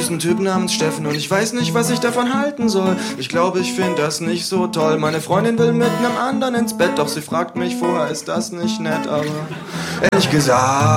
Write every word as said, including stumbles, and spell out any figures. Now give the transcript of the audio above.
süßen Typ namens Steffen und ich weiß nicht, was ich davon halten soll. Ich glaube, ich finde das nicht so toll. Meine Freundin will mit nem anderen ins Bett, doch sie fragt mich vorher, ist das nicht nett, aber ehrlich gesagt